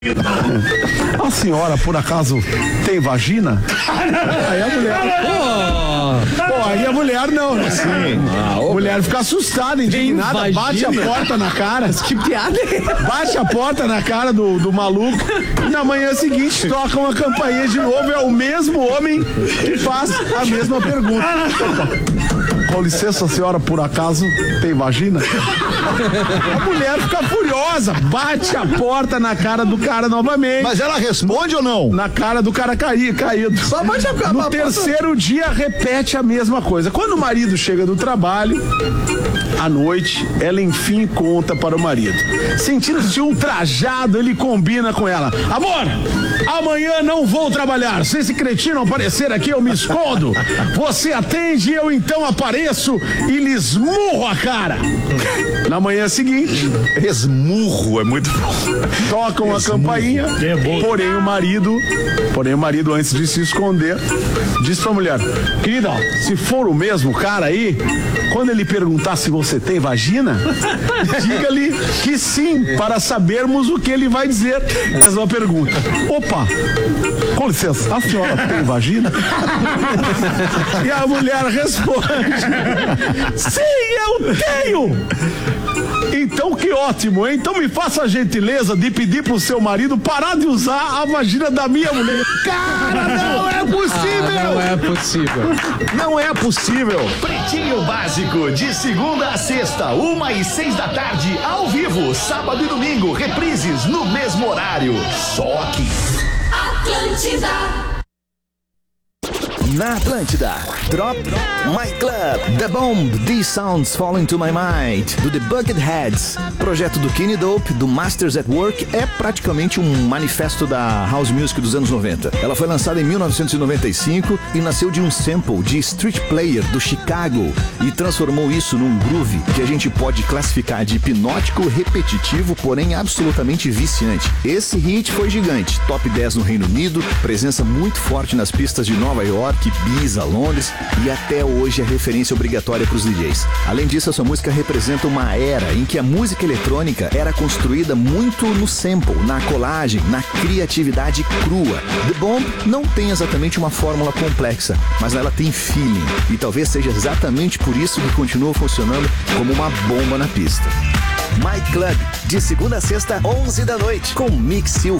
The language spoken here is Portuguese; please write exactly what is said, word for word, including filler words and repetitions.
A senhora, por acaso, tem vagina? Aí a mulher... Pô, pô aí a mulher não, né? Sim. Ah, a mulher fica assustada, indignada, bate a porta na cara. Que piada é? Bate a porta na cara do, do maluco. E na manhã seguinte toca uma campainha de novo. É o mesmo homem que faz a mesma pergunta. Com licença, senhora, por acaso tem vagina? A mulher fica furiosa, bate a porta na cara do cara novamente. Mas ela responde ou não? Na cara do cara cair, caído. Só bate a porta. No terceiro dia, repete a mesma coisa. Quando o marido chega do trabalho, à noite, ela enfim conta para o marido. Sentindo-se ultrajado, ele combina com ela. Amor, amanhã não vou trabalhar. Se esse cretino aparecer aqui, eu me escondo. Você atende, eu então apareço e lhe esmurro a cara. Na manhã seguinte, esmurro é muito bom. Tocam a campainha, é porém o marido, porém o marido antes de se esconder, diz pra mulher: querida, se for o mesmo cara aí, quando ele perguntar se você tem vagina, diga-lhe que sim, para sabermos o que ele vai dizer. Mesma pergunta. Opa, com licença, a senhora tem vagina? E a mulher responde: sim, eu tenho! Então que ótimo, hein? Então me faça a gentileza de pedir pro seu marido parar de usar a vagina da minha mulher. Cara, não é possível! Ah, não é possível. Não é possível. Pretinho Básico, de segunda a sexta, uma e seis da tarde, ao vivo, sábado e domingo, reprises no mesmo horário. Só aqui. Atlântida. Na Atlântida, Drop My Club, The Bomb, These Sounds Fall Into My Mind, do The Bucketheads. Projeto do Kenny Dope, do Masters at Work, é praticamente um manifesto da House Music dos anos noventa. Ela foi lançada em mil novecentos e noventa e cinco e nasceu de um sample de Street Player do Chicago e transformou isso num groove que a gente pode classificar de hipnótico, repetitivo, porém absolutamente viciante. Esse hit foi gigante, top dez no Reino Unido, presença muito forte nas pistas de Nova York, Ibiza, Londres e até hoje é referência obrigatória para os D Js. Além disso, a sua música representa uma era em que a música eletrônica era construída muito no sample, na colagem, na criatividade crua. The Bomb não tem exatamente uma fórmula complexa, mas ela tem feeling e talvez seja exatamente por isso que continua funcionando como uma bomba na pista. My Club, de segunda a sexta, onze da noite, com Mick Silva.